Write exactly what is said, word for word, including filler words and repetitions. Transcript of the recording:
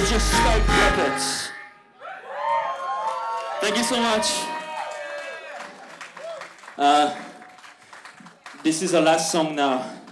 was just Stoke Puppets. Thank you so much. Uh, this is our last song now.